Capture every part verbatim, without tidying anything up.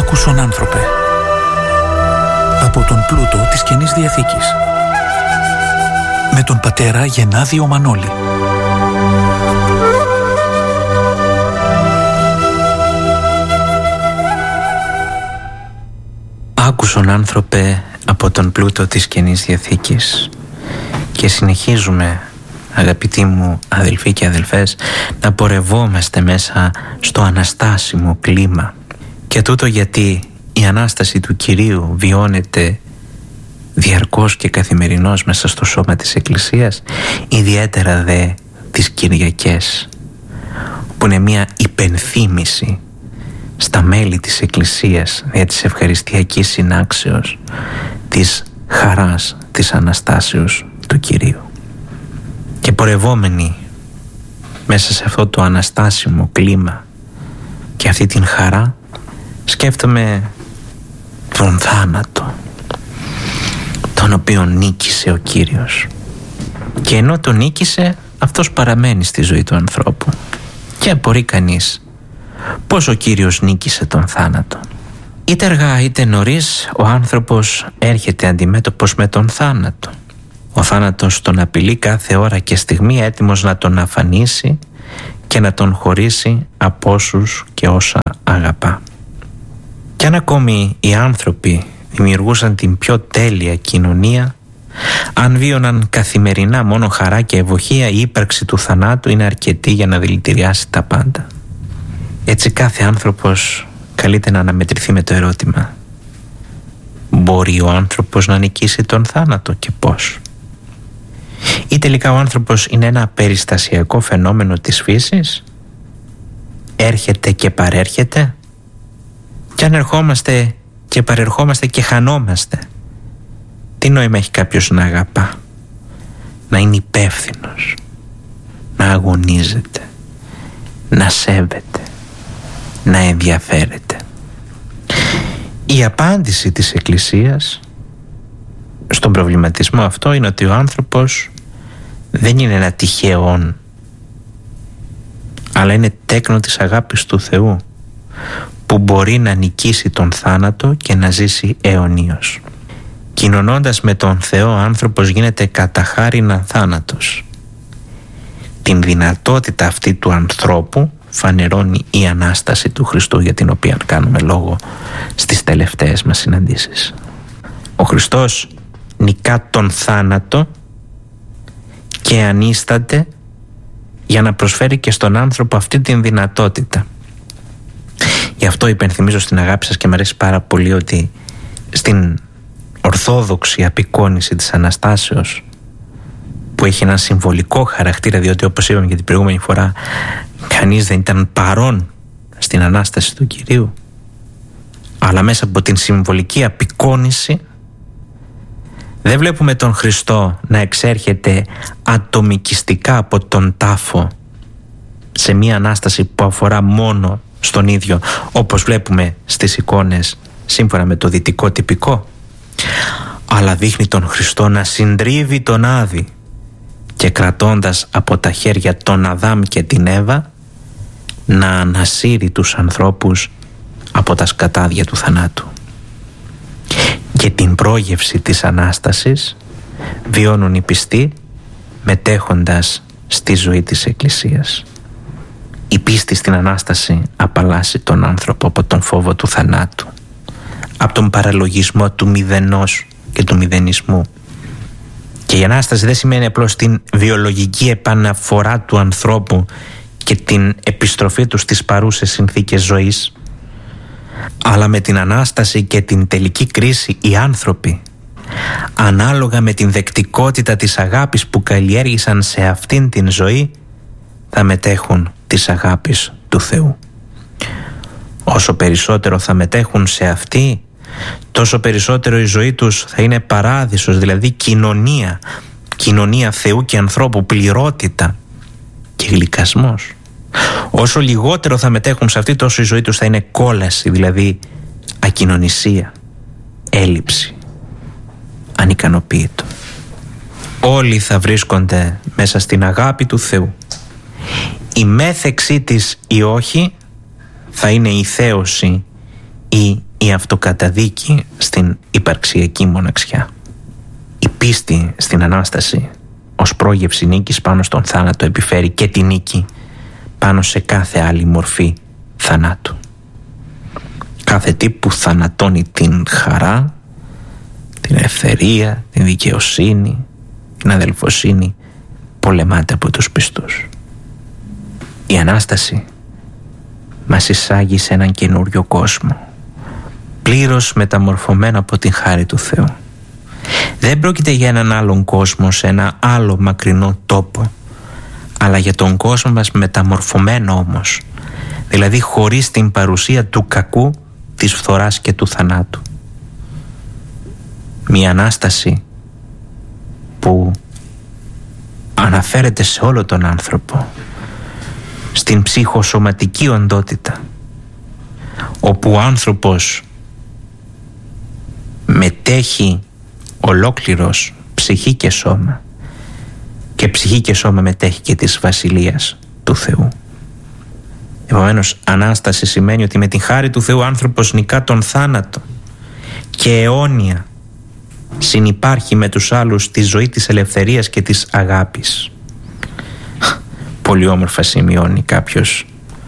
Άκουσον άνθρωπε, από τον πλούτο της Καινής Διαθήκης, με τον πατέρα Γενάδιο Μανώλη. Άκουσον άνθρωπε από τον πλούτο της Καινής Διαθήκης. Και συνεχίζουμε, αγαπητοί μου αδελφοί και αδελφές, να πορευόμαστε μέσα στο αναστάσιμο κλίμα. Και τούτο γιατί η Ανάσταση του Κυρίου βιώνεται διαρκώς και καθημερινώς μέσα στο σώμα της Εκκλησίας, ιδιαίτερα δε τις Κυριακές, που είναι μια υπενθύμηση στα μέλη της Εκκλησίας για της ευχαριστιακής συνάξεως της χαράς της Αναστάσεως του Κυρίου. Και πορευόμενοι μέσα σε αυτό το αναστάσιμο κλίμα και αυτή την χαρά, σκέφτομαι τον θάνατο, τον οποίο νίκησε ο Κύριος. Και ενώ τον νίκησε, αυτός παραμένει στη ζωή του ανθρώπου. Και απορεί κανείς πώς ο Κύριος νίκησε τον θάνατο. Είτε αργά είτε νωρίς, ο άνθρωπος έρχεται αντιμέτωπος με τον θάνατο. Ο θάνατος τον απειλεί κάθε ώρα και στιγμή, έτοιμος να τον αφανίσει και να τον χωρίσει από όσους και όσα αγαπά. Κι αν ακόμη οι άνθρωποι δημιουργούσαν την πιο τέλεια κοινωνία, αν βίωναν καθημερινά μόνο χαρά και ευωχία, η ύπαρξη του θανάτου είναι αρκετή για να δηλητηριάσει τα πάντα. Έτσι κάθε άνθρωπος καλείται να αναμετρηθεί με το ερώτημα: μπορεί ο άνθρωπος να νικήσει τον θάνατο και πώς? Ή τελικά ο άνθρωπος είναι ένα περιστασιακό φαινόμενο της φύσης, έρχεται και παρέρχεται? Και αν ερχόμαστε και παρερχόμαστε και χανόμαστε, τι νόημα έχει κάποιος να αγαπά, να είναι υπεύθυνος, να αγωνίζεται, να σέβεται, να ενδιαφέρεται? Η απάντηση της Εκκλησίας στον προβληματισμό αυτό είναι ότι ο άνθρωπος δεν είναι ένα τυχαίον, αλλά είναι τέκνο της αγάπης του Θεού, που μπορεί να νικήσει τον θάνατο και να ζήσει αιωνίως. Κοινωνώντας με τον Θεό, ο άνθρωπος γίνεται κατά χάριν αθάνατος. Την δυνατότητα αυτή του ανθρώπου φανερώνει η Ανάσταση του Χριστού, για την οποία κάνουμε λόγο στις τελευταίες μας συναντήσεις. Ο Χριστός νικά τον θάνατο και ανίσταται για να προσφέρει και στον άνθρωπο αυτή την δυνατότητα. Γι' αυτό υπενθυμίζω στην αγάπη σας και μου αρέσει πάρα πολύ ότι στην ορθόδοξη απεικόνιση της Αναστάσεως, που έχει ένα συμβολικό χαρακτήρα, διότι όπως είπαμε και την προηγούμενη φορά, κανείς δεν ήταν παρόν στην Ανάσταση του Κυρίου, αλλά μέσα από την συμβολική απεικόνιση δεν βλέπουμε τον Χριστό να εξέρχεται ατομικιστικά από τον τάφο σε μια Ανάσταση που αφορά μόνο στον ίδιο, όπως βλέπουμε στις εικόνες σύμφωνα με το δυτικό τυπικό, αλλά δείχνει τον Χριστό να συντρίβει τον Άδη και κρατώντας από τα χέρια τον Αδάμ και την Εύα να ανασύρει τους ανθρώπους από τα σκατάδια του θανάτου. Και την πρόγευση της Ανάστασης βιώνουν οι πιστοί μετέχοντας στη ζωή της Εκκλησίας. Η πίστη στην Ανάσταση απαλλάσσει τον άνθρωπο από τον φόβο του θανάτου, από τον παραλογισμό του μηδενός και του μηδενισμού. Και η Ανάσταση δεν σημαίνει απλώς την βιολογική επαναφορά του ανθρώπου και την επιστροφή του στις παρούσες συνθήκες ζωής, αλλά με την Ανάσταση και την τελική κρίση οι άνθρωποι, ανάλογα με την δεκτικότητα της αγάπης που καλλιέργησαν σε αυτήν την ζωή, θα μετέχουν της αγάπης του Θεού. Όσο περισσότερο θα μετέχουν σε αυτή, τόσο περισσότερο η ζωή τους θα είναι παράδεισος, δηλαδή κοινωνία, κοινωνία Θεού και ανθρώπου, πληρότητα και γλυκασμός. Όσο λιγότερο θα μετέχουν σε αυτή, τόσο η ζωή τους θα είναι κόλαση, δηλαδή ακοινωνισία, έλλειψη, ανικανοποίητο. Όλοι θα βρίσκονται μέσα στην αγάπη του Θεού. Η μέθεξή της ή όχι θα είναι η θέωση ή η αυτοκαταδίκη στην υπαρξιακή μοναξιά. Η πίστη στην Ανάσταση ως πρόγευση νίκης πάνω στον θάνατο επιφέρει και τη νίκη πάνω σε κάθε άλλη μορφή θανάτου. Κάθε τι που θανατώνει την χαρά, την ελευθερία, την δικαιοσύνη, την αδελφοσύνη, πολεμάται από τους πιστούς. Η Ανάσταση μας εισάγει σε έναν καινούριο κόσμο, πλήρως μεταμορφωμένο από την χάρη του Θεού. Δεν πρόκειται για έναν άλλον κόσμο σε ένα άλλο μακρινό τόπο, αλλά για τον κόσμο μας μεταμορφωμένο όμως, δηλαδή χωρίς την παρουσία του κακού, της φθοράς και του θανάτου. Μια Ανάσταση που αναφέρεται σε όλο τον άνθρωπο, στην ψυχοσωματική οντότητα, όπου ο άνθρωπος μετέχει ολόκληρος ψυχή και σώμα, και ψυχή και σώμα μετέχει και της Βασιλείας του Θεού. Επομένως, Ανάσταση σημαίνει ότι με την χάρη του Θεού ο άνθρωπος νικά τον θάνατο και αιώνια συνυπάρχει με τους άλλους τη ζωή της ελευθερίας και της αγάπης. Πολύ όμορφα σημειώνει κάποιος: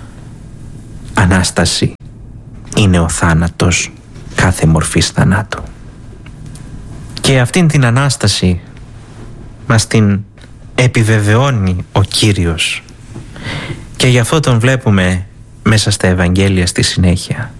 Ανάσταση είναι ο θάνατος κάθε μορφής θανάτου. Και αυτήν την Ανάσταση μας την επιβεβαιώνει ο Κύριος, και γι' αυτό τον βλέπουμε μέσα στα Ευαγγέλια στη συνέχεια,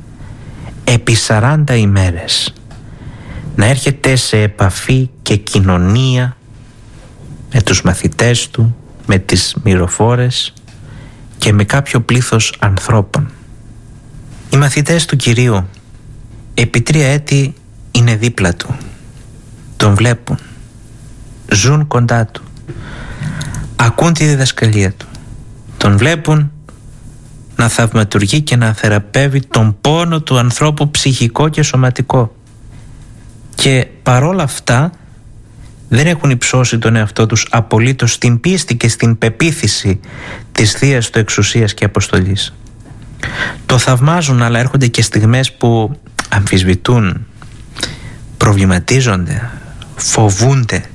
επί σαράντα ημέρες να έρχεται σε επαφή και κοινωνία με τους μαθητές του, με τις μυροφόρες και με κάποιο πλήθος ανθρώπων. Οι μαθητές του Κυρίου επί τρία έτη είναι δίπλα του, τον βλέπουν, ζουν κοντά του, ακούν τη διδασκαλία του, τον βλέπουν να θαυματουργεί και να θεραπεύει τον πόνο του ανθρώπου ψυχικό και σωματικό, και παρόλα αυτά δεν έχουν υψώσει τον εαυτό τους απολύτως στην πίστη και στην πεποίθηση της θείας του εξουσίας και αποστολής. Το θαυμάζουν, αλλά έρχονται και στιγμές που αμφισβητούν, προβληματίζονται, φοβούνται,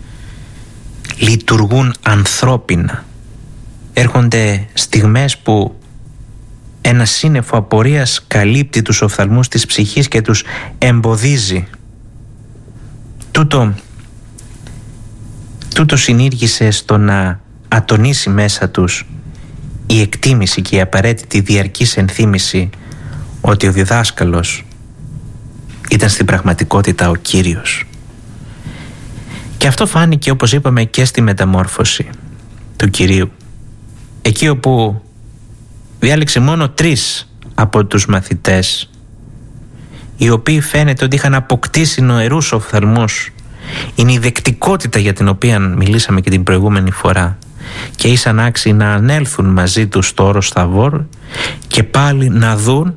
λειτουργούν ανθρώπινα. Έρχονται στιγμές που ένα σύννεφο απορίας καλύπτει τους οφθαλμούς της ψυχής και τους εμποδίζει. Τούτο, τούτο συνήργησε στο να ατονίσει μέσα τους η εκτίμηση και η απαραίτητη διαρκής ενθύμηση ότι ο διδάσκαλος ήταν στην πραγματικότητα ο Κύριος. Και αυτό φάνηκε, όπως είπαμε, και στη μεταμόρφωση του Κυρίου, εκεί όπου διάλεξε μόνο τρεις από τους μαθητές, οι οποίοι φαίνεται ότι είχαν αποκτήσει νοερούς οφθαλμούς. Είναι η δεκτικότητα για την οποία μιλήσαμε και την προηγούμενη φορά, και ήσαν άξιοι να ανέλθουν μαζί τους στο όρος Θαβόρ και πάλι να δουν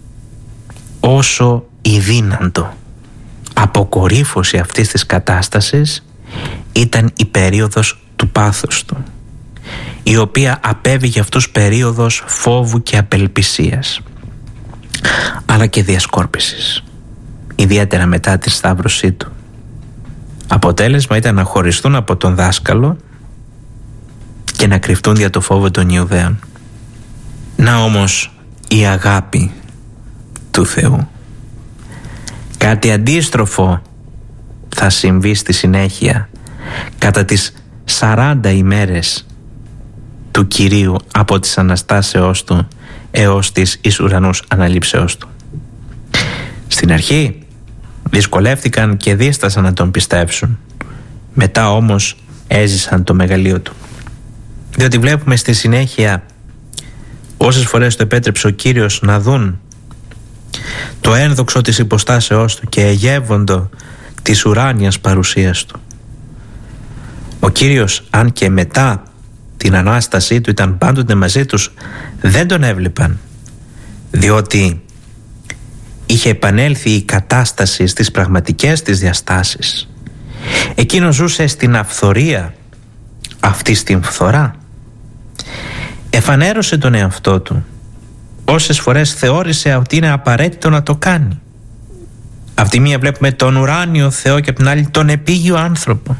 όσο η δύναντο αποκορύφωση αυτής της κατάστασης ήταν η περίοδος του πάθους του, η οποία απέβη για αυτούς περίοδος φόβου και απελπισίας, αλλά και διασκόρπισης, ιδιαίτερα μετά τη σταύρωσή του. Αποτέλεσμα ήταν να χωριστούν από τον δάσκαλο και να κρυφτούν δια το φόβο των Ιουδαίων. Να όμως η αγάπη του Θεού. Κάτι αντίστροφο θα συμβεί στη συνέχεια κατά τις σαράντα ημέρες του Κυρίου, από της Αναστάσεώς του έως της εις ουρανούς αναλήψεώς του. Στην αρχή δυσκολεύτηκαν και δίστασαν να τον πιστέψουν, μετά όμως έζησαν το μεγαλείο του, διότι βλέπουμε στη συνέχεια όσες φορές το επέτρεψε ο Κύριος να δουν το ένδοξο της υποστάσεώς του και εγεύοντο της ουράνιας παρουσίας του. Ο Κύριος, αν και μετά την Ανάστασή του ήταν πάντοτε μαζί τους, δεν τον έβλεπαν, διότι είχε επανέλθει η κατάσταση στις πραγματικές της διαστάσεις. Εκείνος ζούσε στην αυθορία, αυτή στην φθορά. Εφανέρωσε τον εαυτό του όσες φορές θεώρησε ότι είναι απαραίτητο να το κάνει. Απ' τη μία βλέπουμε τον ουράνιο Θεό και απ' την άλλη τον επίγειο άνθρωπο.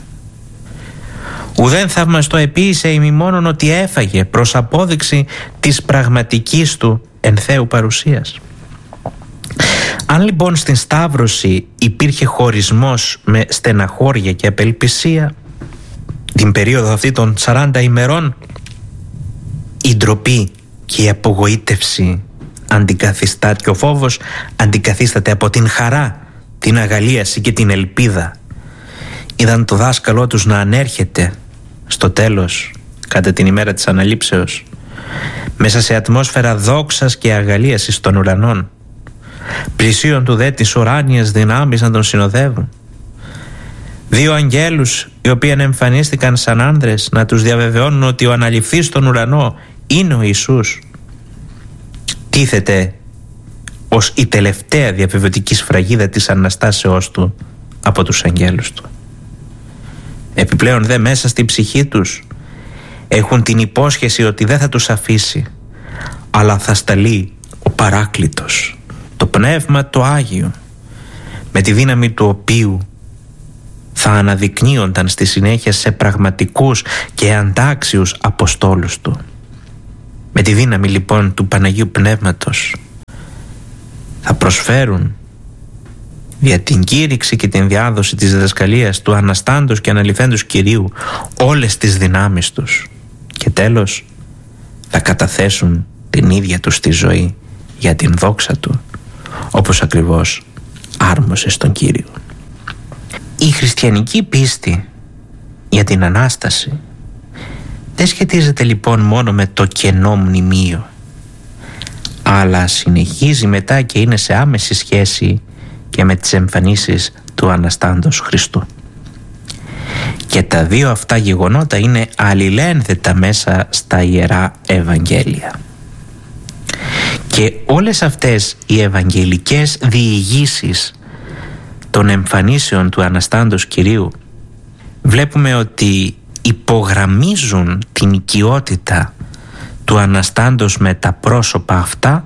Ουδέν θαυμαστό επίησε ημιμόνον ότι έφαγε, προς απόδειξη της πραγματικής του εν Θεού παρουσίας. Αν λοιπόν στην Σταύρωση υπήρχε χωρισμός με στεναχώρια και απελπισία την περίοδο αυτή των σαράντα ημερών, η ντροπή και η απογοήτευση αντικαθιστά και ο φόβος αντικαθίσταται από την χαρά, την αγαλίαση και την ελπίδα. Είδαν το δάσκαλό τους να ανέρχεται στο τέλος, κατά την ημέρα της αναλήψεως, μέσα σε ατμόσφαιρα δόξας και αγαλίασης των ουρανών. Πλησίον του δε τις ουράνιες δυνάμεις να τον συνοδεύουν. Δύο αγγέλους οι οποίοι εμφανίστηκαν σαν άνδρες να τους διαβεβαιώνουν ότι ο αναληφθής στον ουρανό είναι ο Ιησούς. Τίθεται ως η τελευταία διαβεβαιωτική σφραγίδα της Αναστάσεώς του από τους αγγέλους του. Επιπλέον δε μέσα στη ψυχή τους έχουν την υπόσχεση ότι δεν θα τους αφήσει, αλλά θα σταλεί ο Παράκλητος, το Πνεύμα το Άγιο, με τη δύναμη του οποίου θα αναδεικνύονταν στη συνέχεια σε πραγματικούς και αντάξιους Αποστόλους του. Με τη δύναμη λοιπόν του Παναγίου Πνεύματος θα προσφέρουν για την κήρυξη και την διάδοση της διδασκαλίας του αναστάντος και αναλυθέντος Κυρίου όλες τις δυνάμεις τους, και τέλος θα καταθέσουν την ίδια τους τη ζωή για την δόξα του, όπως ακριβώς άρμοσε στον Κύριο. Η χριστιανική πίστη για την Ανάσταση δεν σχετίζεται λοιπόν μόνο με το κενό μνημείο, αλλά συνεχίζει μετά και είναι σε άμεση σχέση και με τις εμφανίσεις του Αναστάντος Χριστού. Και τα δύο αυτά γεγονότα είναι αλληλένδετα μέσα στα Ιερά Ευαγγέλια. Και όλες αυτές οι ευαγγελικές διηγήσεις των εμφανίσεων του Αναστάντος Κυρίου βλέπουμε ότι υπογραμμίζουν την οικειότητα του Αναστάντος με τα πρόσωπα αυτά,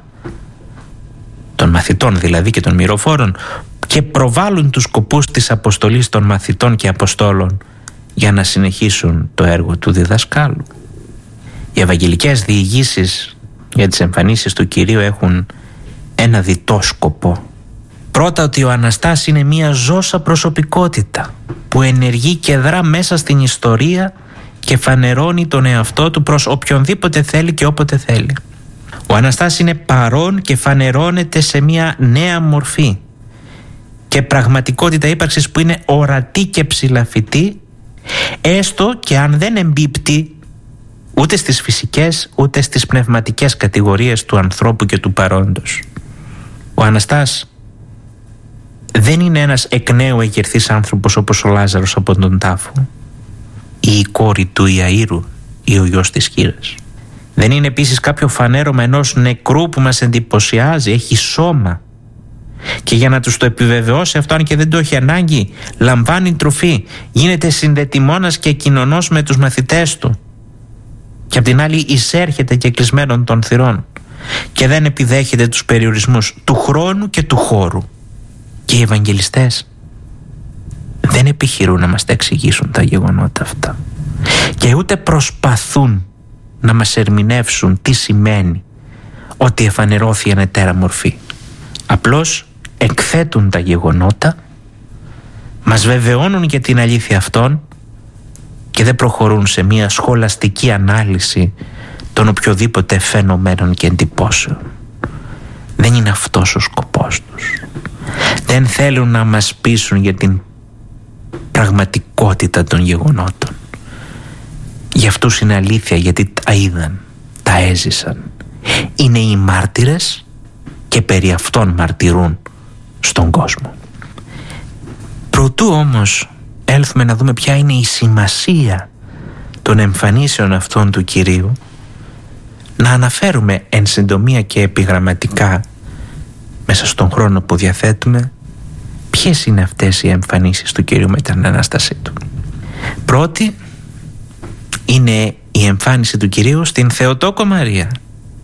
των μαθητών δηλαδή και των μυροφόρων, και προβάλλουν τους σκοπούς της αποστολής των μαθητών και αποστόλων για να συνεχίσουν το έργο του διδασκάλου. Οι ευαγγελικές διηγήσεις για τις εμφανίσεις του Κυρίου έχουν ένα διτό σκοπό. Πρώτα, ότι ο Αναστάς είναι μια ζώσα προσωπικότητα που ενεργεί και δρά μέσα στην ιστορία και φανερώνει τον εαυτό του προς οποιονδήποτε θέλει και όποτε θέλει. Ο Αναστάς είναι παρόν και φανερώνεται σε μια νέα μορφή και πραγματικότητα ύπαρξης που είναι ορατή και ψηλαφιτή, έστω και αν δεν εμπίπτει ούτε στις φυσικές ούτε στις πνευματικές κατηγορίες του ανθρώπου και του παρόντος. Ο Αναστάς δεν είναι ένας εκ νέου εγερθής άνθρωπος όπως ο Λάζαρος από τον τάφο ή η κόρη του Ιαΐρου ή ο γιος της χήρας. Δεν είναι επίσης κάποιο φανέρωμα ενός νεκρού που μας εντυπωσιάζει, έχει σώμα, και για να τους το επιβεβαιώσει αυτό, αν και δεν το έχει ανάγκη, λαμβάνει τροφή, γίνεται συνδετημόνας και κοινωνός με τους μαθητές του, και απ' την άλλη εισέρχεται και κλεισμένων των θυρών και δεν επιδέχεται τους περιορισμούς του χρόνου και του χώρου. Και οι Ευαγγελιστές δεν επιχειρούν να μας τα εξηγήσουν τα γεγονότα αυτά και ούτε προσπαθούν να μας ερμηνεύσουν τι σημαίνει ότι εφανερώθη ανετέρα μορφή. Απλώς εκθέτουν τα γεγονότα, μας βεβαιώνουν για την αλήθεια αυτών και δεν προχωρούν σε μια σχολαστική ανάλυση των οποιοδήποτε φαινομένων και εντυπώσεων. Δεν είναι αυτός ο σκοπός τους. Δεν θέλουν να μας πείσουν για την πραγματικότητα των γεγονότων. Για αυτούς είναι αλήθεια, γιατί τα είδαν, τα έζησαν. Είναι οι μάρτυρες και περί αυτών μαρτυρούν στον κόσμο. Προτού όμως έλθουμε να δούμε ποια είναι η σημασία των εμφανίσεων αυτών του Κυρίου, να αναφέρουμε εν συντομία και επιγραμματικά μέσα στον χρόνο που διαθέτουμε ποιες είναι αυτές οι εμφανίσεις του Κυρίου με την Ανάστασή του. Πρώτη είναι η εμφάνιση του Κυρίου στην Θεοτόκο Μαρία,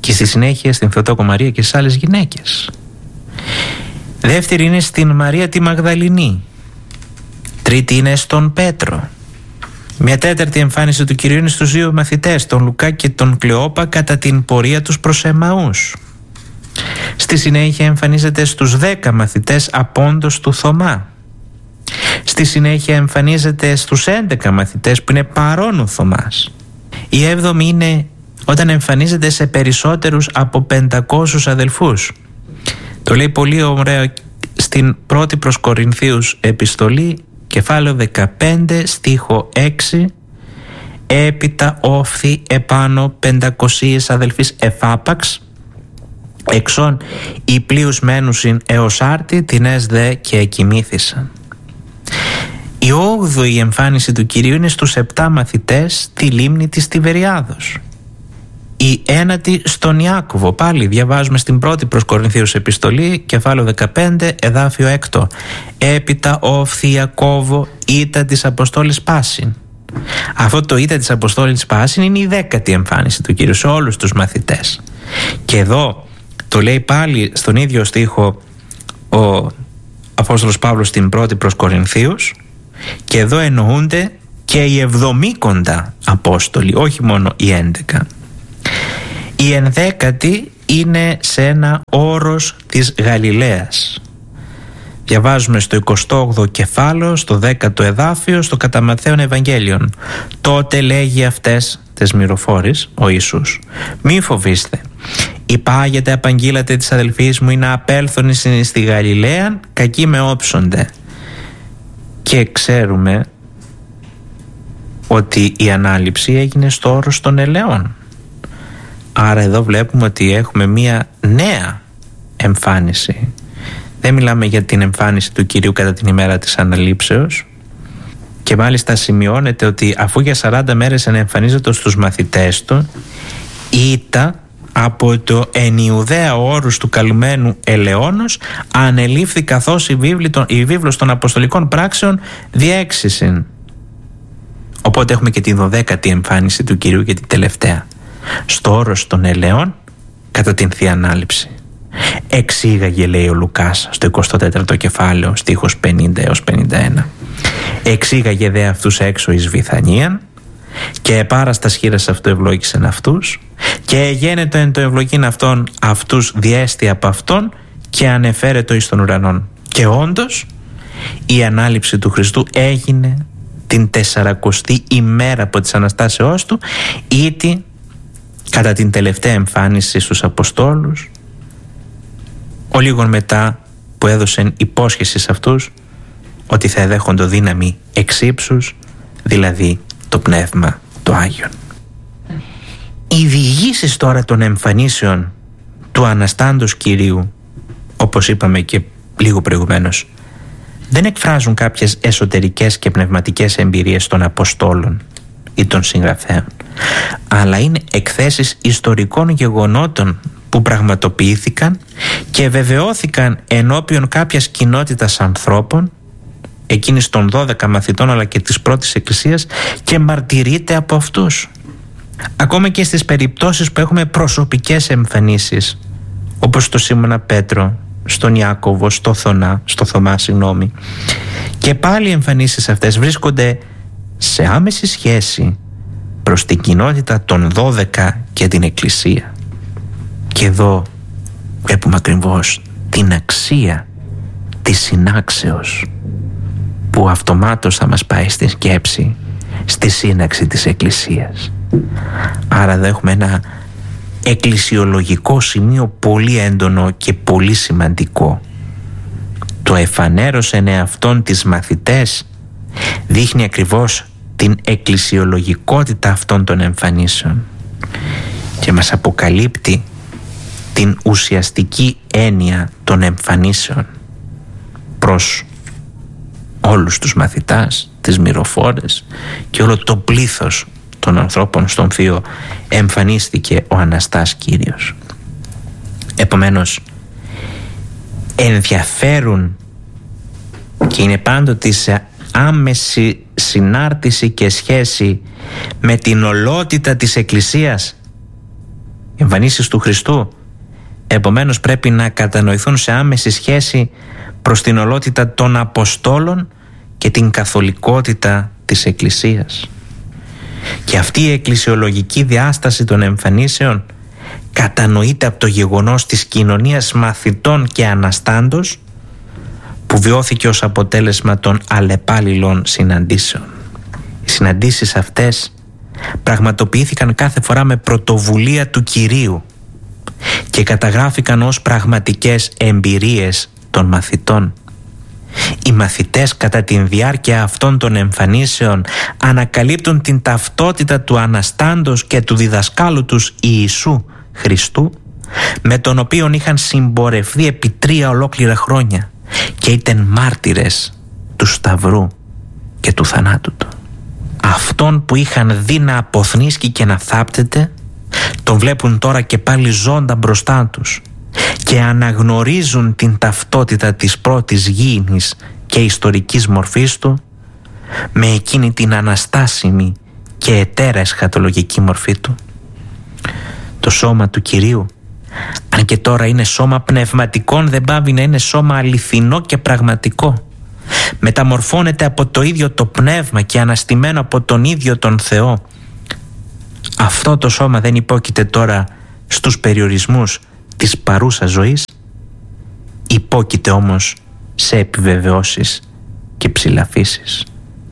και στη συνέχεια στην Θεοτόκο Μαρία και στις άλλες γυναίκες. Δεύτερη είναι στην Μαρία τη Μαγδαληνή. Τρίτη είναι στον Πέτρο. Μια τέταρτη εμφάνιση του Κυρίου είναι στους δύο μαθητές, τον Λουκά και τον Κλεόπα, κατά την πορεία τους προς Εμαούς. Στη συνέχεια εμφανίζεται στους δέκα μαθητές απόντος του Θωμά. Στη συνέχεια εμφανίζεται στους έντεκα μαθητές που είναι παρών ο Θωμάς. Η έβδομη είναι όταν εμφανίζεται σε περισσότερους από πεντακόσιους αδελφούς. Το λέει πολύ ωραία στην πρώτη προς Κορινθίους επιστολή, κεφάλαιο δεκαπέντε, στίχο έξι. Έπειτα όφθη επάνω πεντακοσίες αδελφείς εφάπαξ, εξών οι πλοίους μένουσιν έως άρτη, τινές δε και εκοιμήθησαν. Η όγδοη εμφάνιση του Κυρίου είναι στους επτά μαθητές στη λίμνη της Τιβεριάδος. Η ένατη στον Ιάκωβο, πάλι διαβάζουμε στην πρώτη προς Κορινθίους επιστολή, κεφάλαιο δεκαπέντε, εδάφιο έκτο. Έπειτα όφθη Ιακώβο ήτα της Αποστόλης Πάσιν. Αυτό το ήτα της Αποστόλης Πάσιν είναι η δέκατη εμφάνιση του Κυρίου σε όλους τους μαθητές. Και εδώ το λέει πάλι στον ίδιο στίχο ο Απόστολος Παύλος στην πρώτη προς Κορινθίους, και εδώ εννοούνται και οι εβδομήκοντα Απόστολοι, όχι μόνο οι έντεκα. Η ενδέκατη είναι σε ένα όρος της Γαλιλαίας. Διαβάζουμε στο εικοστό όγδοο κεφάλαιο, στο δέκατο εδάφιο, στο κατά Ματθαίον Ευαγγέλιον. Τότε λέγει αυτές τις μυροφόρης ο Ιησούς: «Μη φοβήστε, υπάγεται απαγγείλατε της αδελφής μου, ή να απέλθουν στη Γαλιλαία, κακοί με όψονται». Και ξέρουμε ότι η ανάληψη έγινε στο όρος των ελαιών. Άρα εδώ βλέπουμε ότι έχουμε μία νέα εμφάνιση. Δεν μιλάμε για την εμφάνιση του Κυρίου κατά την ημέρα της αναλήψεως, και μάλιστα σημειώνεται ότι αφού για σαράντα μέρες εμφανίζεται στους μαθητές του, ήτα από το εν Ιουδαία όρους του καλουμένου ελαιώνος ανελήφθη, καθώς η, βίβλη, η βίβλος των Αποστολικών Πράξεων διέξησιν. Οπότε έχουμε και τη δωδέκατη εμφάνιση του Κυρίου και την τελευταία στο όρος των ελαιών κατά την Θεία Ανάληψη. Εξήγαγε, λέει ο Λουκάς στο εικοστό τέταρτο κεφάλαιο, στίχος πενήντα έως πενήντα ένα. Εξήγαγε δε αυτούς έξω εις Βηθανίαν, και επάραστας χείρας αυτού ευλόγησεν αυτούς, και εγένετο εν το ευλογήν αυτών αυτούς διέστη από αυτόν, και ανεφέρετο εις των ουρανών. Και όντως η ανάληψη του Χριστού έγινε την τεσσαρακοστή ημέρα από της Αναστάσεώς του, ήτι κατά την τελευταία εμφάνιση στους Αποστόλους, ο λίγον μετά που έδωσεν υπόσχεση σε αυτούς ότι θα εδέχοντο δύναμη εξ ύψους, δηλαδή το Πνεύμα το Άγιον. Οι διηγήσεις τώρα των εμφανίσεων του Αναστάντος Κυρίου, όπως είπαμε και λίγο προηγουμένως, δεν εκφράζουν κάποιες εσωτερικές και πνευματικές εμπειρίες των Αποστόλων ή των συγγραφέων, αλλά είναι εκθέσεις ιστορικών γεγονότων που πραγματοποιήθηκαν και βεβαιώθηκαν ενώπιον κάποιας κοινότητας ανθρώπων, εκείνης των δώδεκα μαθητών αλλά και της πρώτης εκκλησίας, και μαρτυρείται από αυτούς. Ακόμα και στις περιπτώσεις που έχουμε προσωπικές εμφανίσεις, όπως στο Σίμωνα Πέτρο, στον Ιάκωβο, στο Θωμά, στο Θωμά, συγγνώμη, και πάλι οι εμφανίσεις αυτές βρίσκονται σε άμεση σχέση προς την κοινότητα των δώδεκα και την Εκκλησία. Και εδώ βλέπουμε ακριβώς την αξία της συνάξεως, που αυτομάτως θα μας πάει στη σκέψη, στη σύναξη της Εκκλησίας. Άρα εδώ έχουμε ένα εκκλησιολογικό σημείο πολύ έντονο και πολύ σημαντικό. Το εφανέρωσεν εαυτόν τις μαθητές δείχνει ακριβώς την εκκλησιολογικότητα αυτών των εμφανίσεων και μας αποκαλύπτει την ουσιαστική έννοια των εμφανίσεων προς όλους τους μαθητάς, τις μυροφόρες και όλο το πλήθος των ανθρώπων στον οποίο εμφανίστηκε ο Αναστάς Κύριος. Επομένως, ενδιαφέρουν και είναι πάντοτε σε άμεση συνάρτηση και σχέση με την ολότητα της Εκκλησίας Οι εμφανίσεις του Χριστού επομένως πρέπει να κατανοηθούν σε άμεση σχέση προς την ολότητα των Αποστόλων και την καθολικότητα της Εκκλησίας. Και αυτή η εκκλησιολογική διάσταση των εμφανίσεων κατανοείται από το γεγονός της κοινωνίας μαθητών και αναστάντος που βιώθηκε ως αποτέλεσμα των αλλεπάλληλων συναντήσεων. Οι συναντήσεις αυτές πραγματοποιήθηκαν κάθε φορά με πρωτοβουλία του Κυρίου και καταγράφηκαν ως πραγματικές εμπειρίες των μαθητών. Οι μαθητές κατά τη διάρκεια αυτών των εμφανίσεων ανακαλύπτουν την ταυτότητα του αναστάντος και του διδασκάλου τους Ιησού Χριστού, με τον οποίον είχαν συμπορευθεί επί τρία ολόκληρα χρόνια και ήταν μάρτυρες του Σταυρού και του θανάτου του. Αυτόν που είχαν δει να αποθνίσκει και να θάπτεται, τον βλέπουν τώρα και πάλι ζώντα μπροστά τους και αναγνωρίζουν την ταυτότητα της πρώτης γήινης και ιστορικής μορφής του με εκείνη την αναστάσιμη και ετέρα εσχατολογική μορφή του. Το σώμα του Κυρίου, αν και τώρα είναι σώμα πνευματικών, δεν πάβει να είναι σώμα αληθινό και πραγματικό. Μεταμορφώνεται από το ίδιο το πνεύμα και αναστημένο από τον ίδιο τον Θεό. Αυτό το σώμα δεν υπόκειται τώρα στους περιορισμούς της παρούσας ζωής, υπόκειται όμως σε επιβεβαιώσεις και ψηλαφίσεις.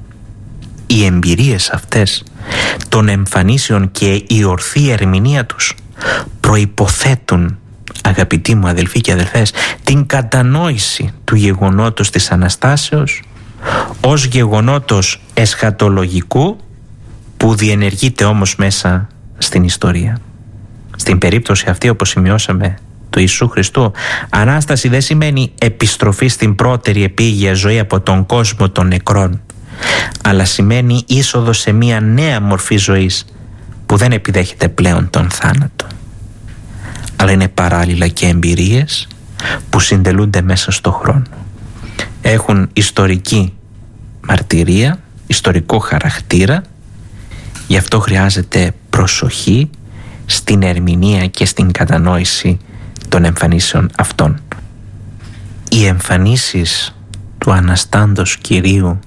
Οι εμπειρίες αυτές των εμφανίσεων και η ορθή ερμηνεία τους προϋποθέτουν, αγαπητοί μου αδελφοί και αδελφές, την κατανόηση του γεγονότος της Αναστάσεως ως γεγονότος εσχατολογικού που διενεργείται όμως μέσα στην ιστορία. Στην περίπτωση αυτή, όπως σημειώσαμε, του Ιησού Χριστού, Ανάσταση δεν σημαίνει επιστροφή στην πρώτερη επίγεια ζωή από τον κόσμο των νεκρών, αλλά σημαίνει είσοδο σε μια νέα μορφή ζωής που δεν επιδέχεται πλέον τον θάνατο. Αλλά είναι παράλληλα και εμπειρίες που συντελούνται μέσα στο χρόνο. Έχουν ιστορική μαρτυρία, ιστορικό χαρακτήρα, γι' αυτό χρειάζεται προσοχή στην ερμηνεία και στην κατανόηση των εμφανίσεων αυτών. Οι εμφανίσεις του Αναστάντος Κυρίου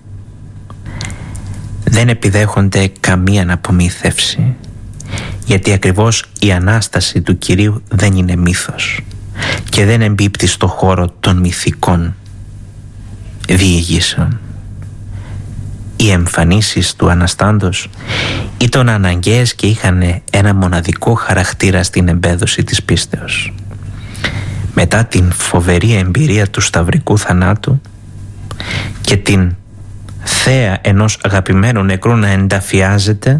δεν επιδέχονται καμία απομύθευση, γιατί ακριβώς η Ανάσταση του Κυρίου δεν είναι μύθος και δεν εμπίπτει στο χώρο των μυθικών διηγήσεων. Οι εμφανίσεις του Αναστάντος ήταν αναγκαίες και είχαν ένα μοναδικό χαρακτήρα στην εμπέδωση της πίστεως. Μετά την φοβερή εμπειρία του σταυρικού θανάτου και την θέα ενός αγαπημένου νεκρού να ενταφιάζεται,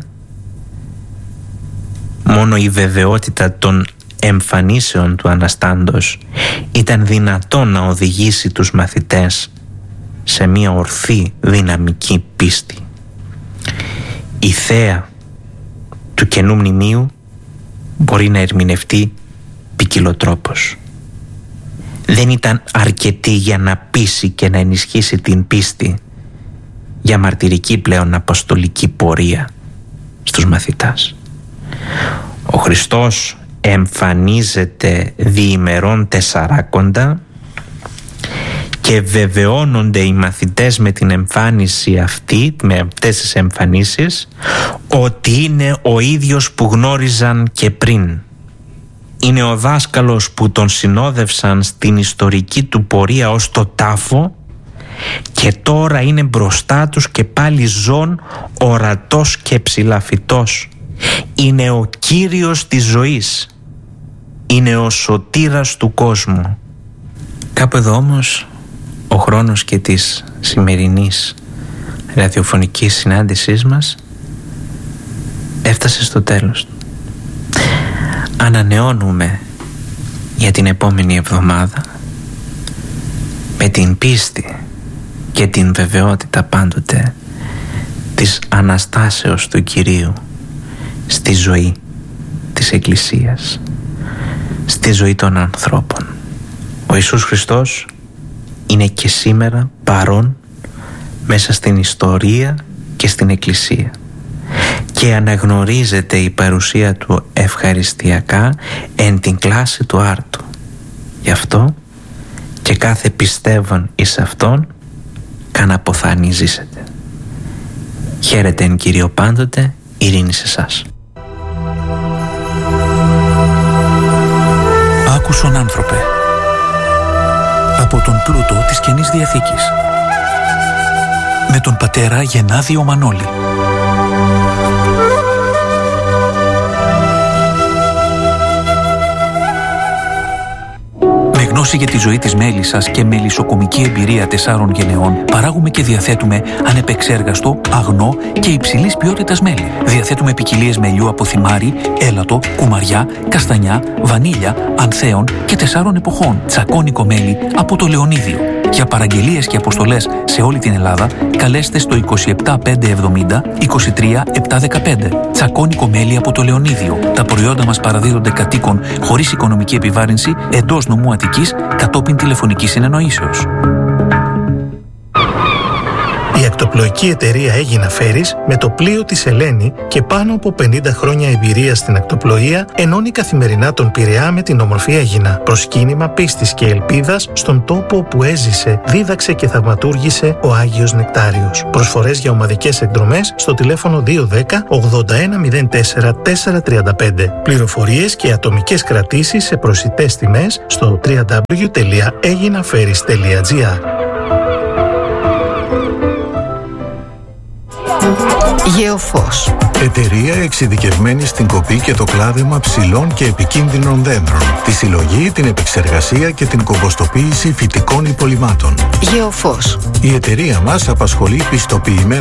μόνο η βεβαιότητα των εμφανίσεων του Αναστάντος ήταν δυνατόν να οδηγήσει τους μαθητές σε μια ορθή δυναμική πίστη. Η θέα του Καινού Μνημείου μπορεί να ερμηνευτεί ποικιλοτρόπως. Δεν ήταν αρκετή για να πείσει και να ενισχύσει την πίστη για μαρτυρική πλέον αποστολική πορεία στους μαθητάς. Ο Χριστός εμφανίζεται διημερών τεσσαράκοντα και βεβαιώνονται οι μαθητές με την εμφάνιση αυτή, με αυτές τις εμφανίσεις, ότι είναι ο ίδιος που γνώριζαν και πριν. Είναι ο δάσκαλος που τον συνόδευσαν στην ιστορική του πορεία ως το τάφο και τώρα είναι μπροστά τους και πάλι ζών, ορατός και ψηλαφιτός. Είναι ο Κύριος της ζωής. Είναι ο σωτήρας του κόσμου. Κάπου εδώ όμως ο χρόνος και της σημερινής ραδιοφωνικής συνάντησής μας έφτασε στο τέλος. Ανανεώνουμε για την επόμενη εβδομάδα με την πίστη και την βεβαιότητα πάντοτε της Αναστάσεως του Κυρίου στη ζωή της Εκκλησίας, στη ζωή των ανθρώπων. Ο Ιησούς Χριστός είναι και σήμερα παρόν μέσα στην ιστορία και στην Εκκλησία και αναγνωρίζεται η παρουσία του ευχαριστιακά εν την κλάση του άρτου. Γι' αυτό και κάθε πιστεύων εις αυτόν καν αποθάνει ζήσετε. Χαίρετε εν Κύριο πάντοτε, ειρήνη σε εσάς. Άκουσον άνθρωπε, από τον πλούτο της Καινής Διαθήκης, με τον πατέρα Γενάδιο Μανώλη. Με γνώση για τη ζωή της μέλισσας και μελισσοκομική εμπειρία τεσσάρων γενεών, παράγουμε και διαθέτουμε ανεπεξέργαστο, αγνό και υψηλής ποιότητας μέλι. Διαθέτουμε ποικιλίες μελιού από θυμάρι, έλατο, κουμαριά, καστανιά, βανίλια, ανθέων και τεσσάρων εποχών. Τσακώνικο μέλι από το Λεωνίδιο. Για παραγγελίες και αποστολές σε όλη την Ελλάδα, καλέστε στο είκοσι επτά πεντακόσια εβδομήντα είκοσι τρία επτακόσια δεκαπέντε. Τσακώνικο μέλι από το Λεωνίδιο. Τα προϊόντα μας παραδίδονται κατοίκων χωρίς οικονομική επιβάρυνση εντός νομού Αττικής κατόπιν τηλεφωνικής συνεννοήσεως. Η ακτοπλοϊκή εταιρεία Aegina Ferries με το πλοίο της Ελένη και πάνω από πενήντα χρόνια εμπειρία στην ακτοπλοεία ενώνει καθημερινά τον Πειραιά με την όμορφη Αίγινα. Προσκύνημα πίστης και ελπίδας στον τόπο όπου έζησε, δίδαξε και θαυματούργησε ο Άγιος Νεκτάριος. Προσφορές για ομαδικές εκδρομές στο τηλέφωνο δύο ένα μηδέν ογδόντα ένα μηδέν τέσσερα τέσσερα τριάντα πέντε. Πληροφορίες και ατομικές κρατήσεις σε προσιτές τιμές στο double-u double-u double-u τελεία aeginaferries τελεία gr. Γεωφός. Εταιρεία εξειδικευμένη στην κοπή και το κλάδεμα ψηλών και επικίνδυνων δέντρων, τη συλλογή, την επεξεργασία και την κομποστοποίηση φυτικών υπολειμμάτων. Γεωφός. Η εταιρεία μας απασχολεί πιστοποιημένα